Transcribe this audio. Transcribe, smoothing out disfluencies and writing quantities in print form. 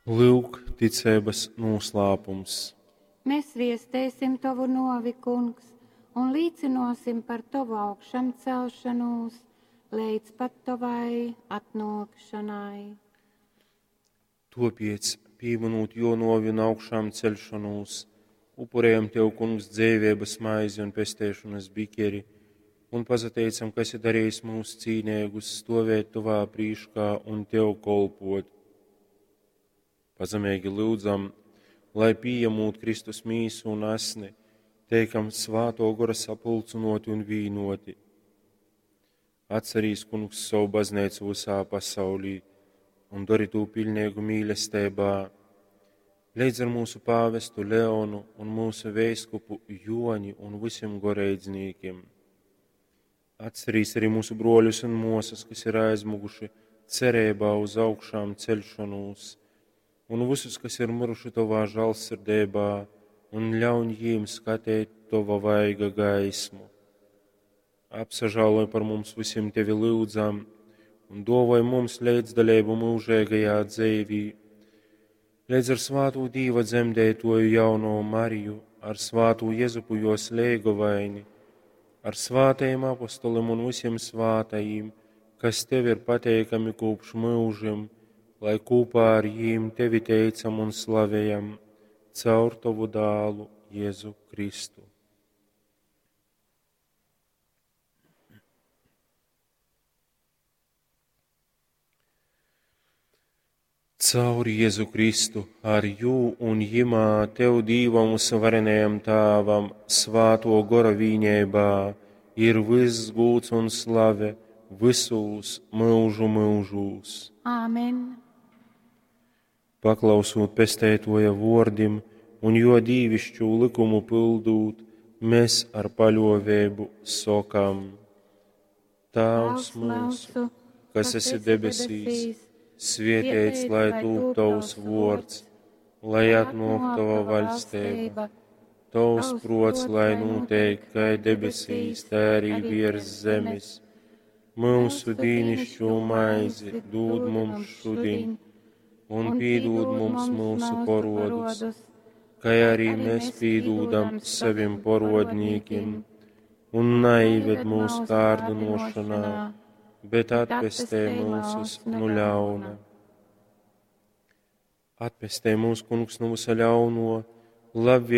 Lūk, ticības noslēpums. Mēs viestēsim tavu novi, kungs, un līdzinosim par tavu augšām celšanos, līdz pat tavai atnākšanai. Topiec, pieminot jo novi un augšām celšanos, upurējam tev, kungs, dzīvības maizi un pestēšanas bikeri, un pazateicam, kas ir darījis mūsu cīnīgus stovēt tavā prīškā un tev kolpot. Pazemīgi lūdzam, lai pieņemot Kristus mīsu un asni, teikam svāto gora sapulcinoti un vīnoti. Atcerīs, kungs, savu baznīcu visā pasaulī un dari to pilnīgu mīlestībā. Leidz ar mūsu pāvestu Leonu un mūsu veiskupu Joni un visiem goreidzniekiem. Atcerīs arī mūsu broļus un mosas, kas ir aizmuguši cerībā uz augšām celšanos, un visus, kas ir miruši tavā žēlsirdībā, un ļauj jiem skatīt tava vaiga gaismu. Apsažāloj par mums visiem tevi lūdzam, un dāvāj mums līdzdalību mūžīgajā dzīvī. Līdz ar svātu Dieva dzemdētoju jauno Mariju, ar svātu Jezupu jo slēgovaini, ar svātajiem apostoliem un visiem svātajiem, kas tev ir pateikami kopš mūžiem, lai kopā ar jiem tevi teicam un slavējam caur tavu dālu Jēzu Kristu. Caur Jēzu Kristu, ar jū un jimā tev Dīvam varenajam tāvam, svāto gora vīņēbā, ir viss gūts un slave visos mūžu mūžūs. Āmen. Paklausot pestētoja vārdim un jo dīvišķu likumu pildūt, mēs ar paļāvību sakām: Tēvs mūsu, kas esi debesīs, svētīts lai tūp tavs vārds, lai atnāk tava valstība, tavs prots lai notiek kā debesīs, tā arī virs zemes. Mūsu dīnišķo maizi dod mums šodien, un piedod mums mūsu parodus, kā arī mēs piedodam saviem parodniekiem, un neieved mūsu kārdinošanā, bet atpestē mūsus no ļauna. Atpestē mūs, kungs, no visa ļauno, labvēlīgi